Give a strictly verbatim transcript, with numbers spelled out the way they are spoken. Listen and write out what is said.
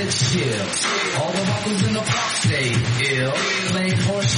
chill. All the buckles in the park stay ill. Lame horse